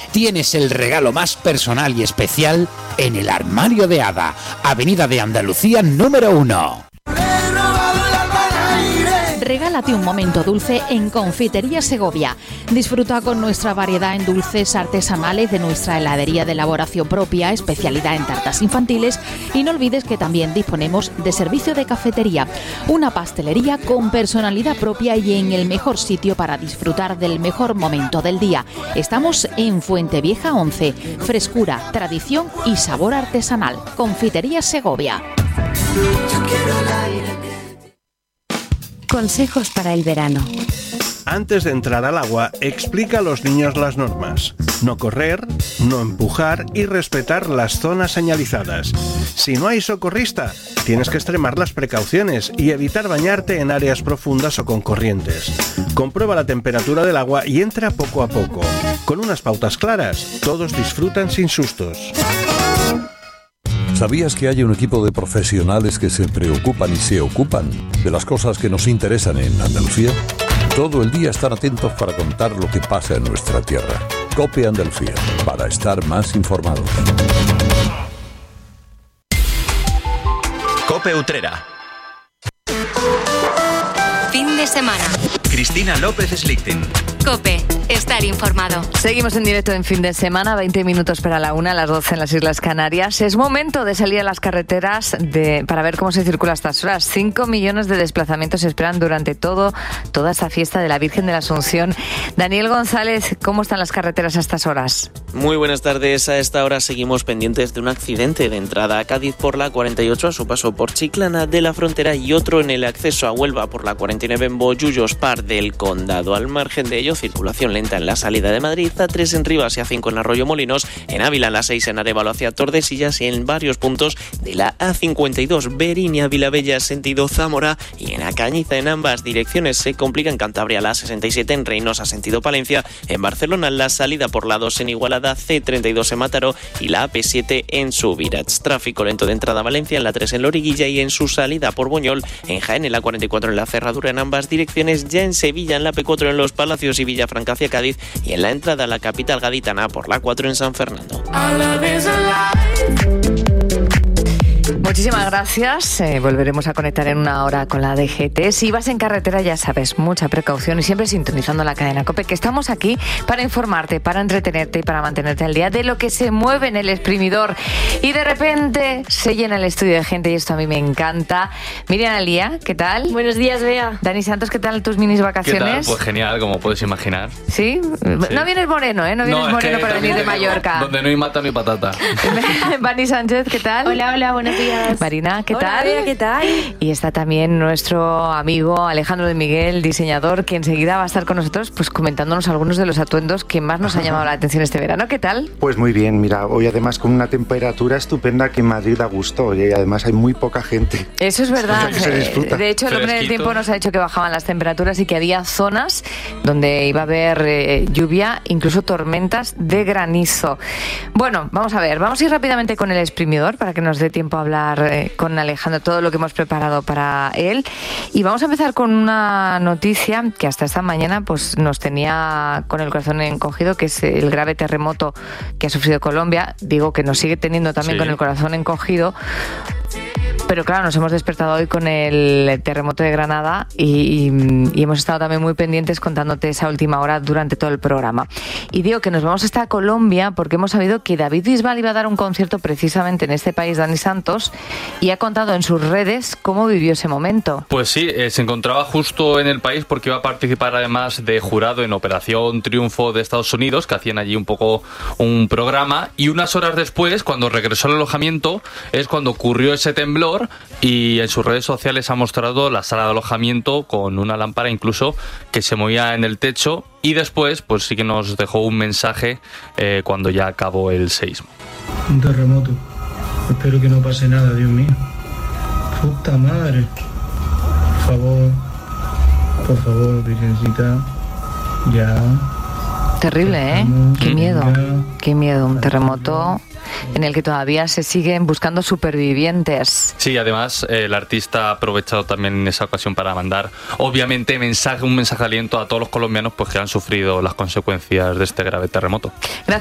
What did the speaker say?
tienes el regalo más personal y especial en el Armario de Hada, Avenida de Andalucía número 1. Regálate un momento dulce en Confitería Segovia. Disfruta con nuestra variedad en dulces artesanales de nuestra heladería de elaboración propia, especialidad en tartas infantiles, y no olvides que también disponemos de servicio de cafetería, una pastelería con personalidad propia y en el mejor sitio para disfrutar del mejor momento del día. Estamos en Fuentevieja 11, frescura, tradición y sabor artesanal. Confitería Segovia. Consejos para el verano. Antes de entrar al agua, explica a los niños las normas. No correr, no empujar y respetar las zonas señalizadas. Si no hay socorrista, tienes que extremar las precauciones y evitar bañarte en áreas profundas o con corrientes. Comprueba la temperatura del agua y entra poco a poco. Con unas pautas claras, todos disfrutan sin sustos. ¿Sabías que hay un equipo de profesionales que se preocupan y se ocupan de las cosas que nos interesan en Andalucía? Todo el día están atentos para contar lo que pasa en nuestra tierra. COPE Andalucía, para estar más informados. COPE Utrera. Fin de semana. Cristina López Slichting. COPE, estar informado. Seguimos en directo en Fin de Semana, 20 minutos para la 1, las 12 en las Islas Canarias. Es momento de salir a las carreteras para ver cómo se circula a estas horas. 5 millones de desplazamientos se esperan durante toda esta fiesta de la Virgen de la Asunción. Daniel González, ¿cómo están las carreteras a estas horas? Muy buenas tardes. A esta hora seguimos pendientes de un accidente de entrada a Cádiz por la 48 a su paso por Chiclana de la Frontera y otro en el acceso a Huelva por la 49 en Bollullos, Par del Condado. Al margen de ello, circulación lenta en la salida de Madrid, A3 en Rivas y A5 en Arroyo Molinos, en Ávila en la 6 en Arévalo hacia Tordesillas y en varios puntos de la A52 Berinia Vilabella sentido Zamora, y en Acañiza en ambas direcciones. Se complica en Cantabria la A67 en Reynosa sentido Palencia, en Barcelona la salida por la 2 en Igualada, C32 en Mataró y la AP7 en Subirats. Tráfico lento de entrada a Valencia en la 3 en Loriguilla y en su salida por Buñol, en Jaén en la 44 en la Cerradura en ambas direcciones, ya en Sevilla en la P4 en Los Palacios y Villafranca hacia Cádiz y en la entrada a la capital gaditana por la 4 en San Fernando. Muchísimas gracias. Volveremos a conectar en una hora con la DGT. Si vas en carretera, ya sabes, mucha precaución y siempre sintonizando la cadena COPE, que estamos aquí para informarte, para entretenerte y para mantenerte al día de lo que se mueve en el exprimidor. Y de repente se llena el estudio de gente y esto a mí me encanta. Miriam Alía, ¿qué tal? Buenos días, Bea. Dani Santos, ¿qué tal tus minis vacaciones? ¿Qué tal? Pues genial, como puedes imaginar. ¿Sí? No vienes moreno, ¿eh? No vienes moreno para venir de Mallorca. Donde no hay mata, no hay patata. Vani Sánchez, ¿qué tal? Hola, buenos días. Marina, ¿qué Hola, tal? Bea, ¿qué tal? Y está también nuestro amigo Alejandro de Miguel, diseñador, que enseguida va a estar con nosotros pues comentándonos algunos de los atuendos que más nos han llamado la atención este verano. ¿Qué tal? Pues muy bien, mira, hoy además con una temperatura estupenda que en Madrid da gusto y además hay muy poca gente. Eso es verdad. Se disfruta. De hecho, el hombre del tiempo nos ha dicho que bajaban las temperaturas y que había zonas donde iba a haber lluvia, incluso tormentas de granizo. Bueno, vamos a ver, vamos a ir rápidamente con el exprimidor para que nos dé tiempo a hablar con Alejandro todo lo que hemos preparado para él, y vamos a empezar con una noticia que hasta esta mañana pues nos tenía con el corazón encogido, que es el grave terremoto que ha sufrido Colombia. Digo que nos sigue teniendo también con el corazón encogido, pero claro, nos hemos despertado hoy con el terremoto de Granada y hemos estado también muy pendientes contándote esa última hora durante todo el programa. Y digo que nos vamos hasta Colombia porque hemos sabido que David Bisbal iba a dar un concierto precisamente en este país, Dani Santos, y ha contado en sus redes cómo vivió ese momento. Pues sí, se encontraba justo en el país porque iba a participar además de jurado en Operación Triunfo de Estados Unidos, que hacían allí un poco un programa, y unas horas después, cuando regresó al alojamiento, es cuando ocurrió ese temblor, y en sus redes sociales ha mostrado la sala de alojamiento con una lámpara incluso que se movía en el techo, y después pues sí que nos dejó un mensaje cuando ya acabó el seísmo. Un terremoto. Espero que no pase nada, Dios mío. Puta madre. Por favor, Virgencita, ya. Terrible, ¿eh? Qué miedo, un terremoto en el que todavía se siguen buscando supervivientes. Sí, además el artista ha aprovechado también en esa ocasión para mandar, obviamente, un mensaje de aliento a todos los colombianos pues que han sufrido las consecuencias de este grave terremoto. Gracias.